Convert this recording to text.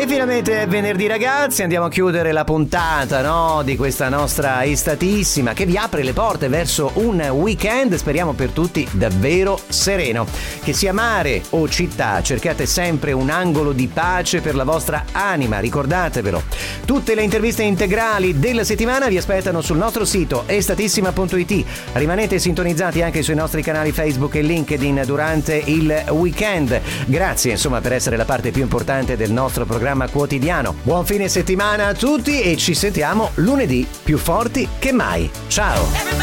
finalmente è venerdì, ragazzi, andiamo a chiudere la puntata, no, di questa nostra estatissima che vi apre le porte verso un weekend, speriamo per tutti davvero sereno. Che sia mare o città, cercate sempre un angolo di pace per la vostra anima, ricordatevelo. Tutte le interviste integrali della settimana vi aspettano sul nostro sito estatissima.it. Rimanete sintonizzati anche sui nostri canali Facebook e LinkedIn durante il weekend. Grazie insomma per essere la parte più importante del nostro programma quotidiano. Buon fine settimana a tutti e ci sentiamo lunedì più forti che mai. Ciao!